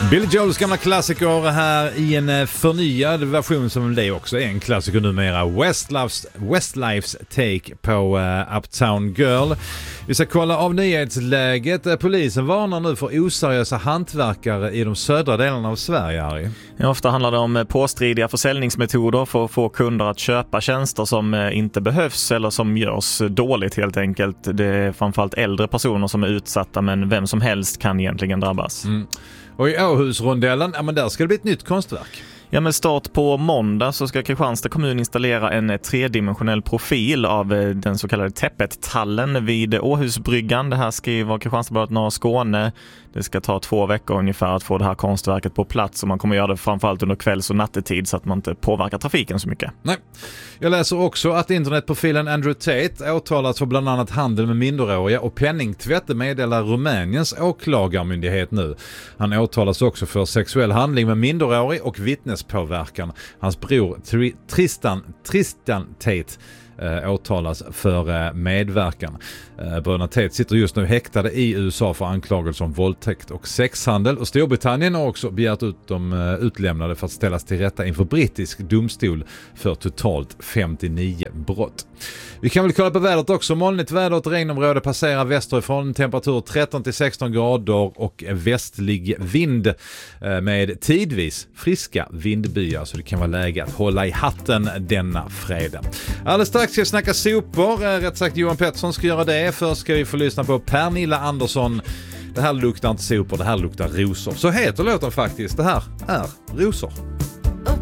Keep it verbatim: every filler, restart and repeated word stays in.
Billy Joels gamla klassiker här i en förnyad version som det också är en klassiker numera. Westlifes, Westlifes take på uh, Uptown Girl. Vi ska kolla av nyhetsläget. Polisen varnar nu för oseriösa hantverkare i de södra delarna av Sverige, Harry. Ja, ofta handlar det om påstridiga försäljningsmetoder för att få kunder att köpa tjänster som inte behövs eller som görs dåligt helt enkelt. Det är framförallt äldre personer som är utsatta, men vem som helst kan egentligen drabbas. Mm. Och i Åhusrondellen, ja men där ska det bli ett nytt konstverk. Ja, med start på måndag så ska Kristianstad kommun installera en tredimensionell profil av den så kallade täppettallen vid Åhusbryggan. Det här skriver Kristianstadsbladet Norra Skåne. Det ska ta två veckor ungefär att få det här konstverket på plats och man kommer göra det framförallt under kvälls- och nattetid så att man inte påverkar trafiken så mycket. Nej. Jag läser också att internetprofilen Andrew Tate åtalas för bland annat handel med minderåriga och penningtvätt, meddelar Rumäniens åklagarmyndighet nu. Han åtalas också för sexuell handling med minderårig och vittnespåverkan. Hans bror Tri- Tristan, Tristan Tate Eh, åtalas för eh, medverkan. Eh, Bröderna Tate sitter just nu häktade i U S A för anklagelser om våldtäkt och sexhandel, och Storbritannien har också begärt ut dem eh, utlämnade för att ställas till rätta inför brittisk domstol för totalt femtionio brott. Vi kan väl kolla på vädret också. Molnigt väder och regnområde passerar västerifrån, temperatur tretton till sexton grader och västlig vind eh, med tidvis friska vindbyar, så det kan vara läge att hålla i hatten denna fredag. Alldeles strax ska jag snacka sopor. Rätt sagt Johan Pettersson ska göra det. Först ska vi få lyssna på Pernilla Andersson. Det här luktar inte sopor, det här luktar rosor. Så heter låten faktiskt. Det här är Rosor.